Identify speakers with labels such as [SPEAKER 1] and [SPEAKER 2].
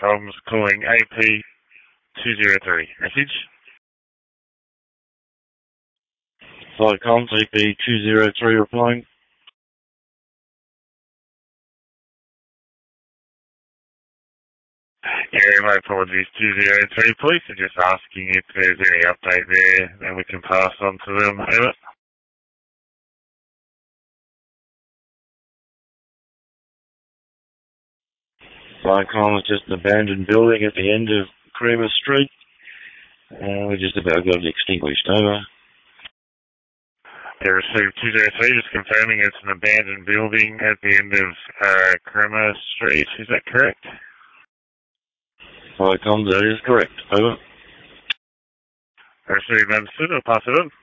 [SPEAKER 1] comms calling AP203. Message?
[SPEAKER 2] Flight comms, AP203 replying.
[SPEAKER 1] Yeah, my apologies, 203. Police are just asking if there's any update there, and we can pass on to them. Over.
[SPEAKER 2] Flight comms, just an abandoned building at the end of Creamer Street. We just about got it extinguished. Over.
[SPEAKER 1] They received 203, just confirming it's an abandoned building at the end of Creamer Street. Is that correct?
[SPEAKER 2] Flight comms, that is correct. Over.
[SPEAKER 1] Received, understood. I'll pass it on.